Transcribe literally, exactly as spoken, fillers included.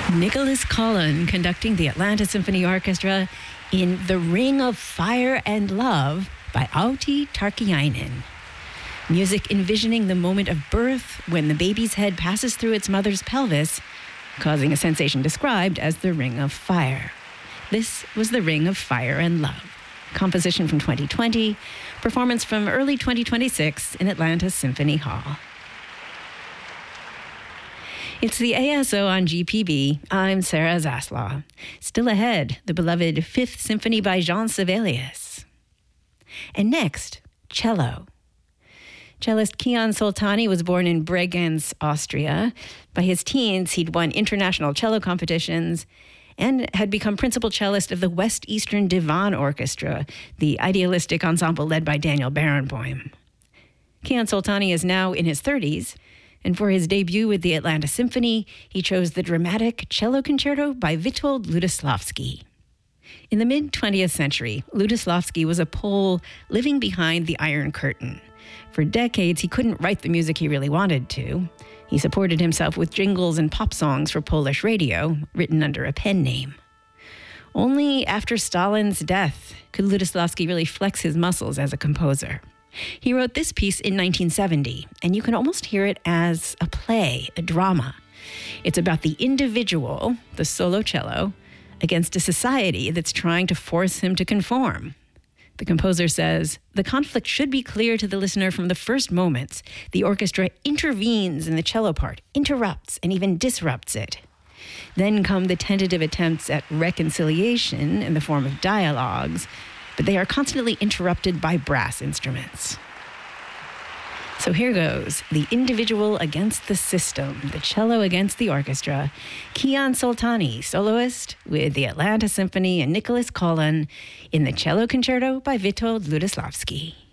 Nicholas Collin conducting the Atlanta Symphony Orchestra in The Ring of Fire and Love by Outi Tarkkiainen. Music envisioning the moment of birth when the baby's head passes through its mother's pelvis, causing a sensation described as the Ring of Fire. This was The Ring of Fire and Love. Composition from twenty twenty, performance from early twenty twenty-six in Atlanta Symphony Hall. It's the A S O on G P B. I'm Sarah Zaslaw. Still ahead, the beloved Fifth Symphony by Jean Sibelius. And next, cello. Cellist Kiyan Soltani was born in Bregenz, Austria. By his teens, he'd won international cello competitions and had become principal cellist of the West Eastern Divan Orchestra, the idealistic ensemble led by Daniel Barenboim. Kiyan Soltani is now in his thirties, and for his debut with the Atlanta Symphony, he chose the dramatic cello concerto by Witold Lutosławski. In the mid-twentieth century, Lutosławski was a Pole living behind the Iron Curtain. For decades, he couldn't write the music he really wanted to. He supported himself with jingles and pop songs for Polish radio, written under a pen name. Only after Stalin's death could Lutosławski really flex his muscles as a composer. He wrote this piece in nineteen seventy, and you can almost hear it as a play, a drama. It's about the individual, the solo cello, against a society that's trying to force him to conform. The composer says, the conflict should be clear to the listener from the first moments. The orchestra intervenes in the cello part, interrupts, and even disrupts it. Then come the tentative attempts at reconciliation in the form of dialogues, but they are constantly interrupted by brass instruments. So here goes, the individual against the system, the cello against the orchestra, Kiyan Soltani, soloist with the Atlanta Symphony and Nicholas Collin in the Cello Concerto by Witold Lutosławski.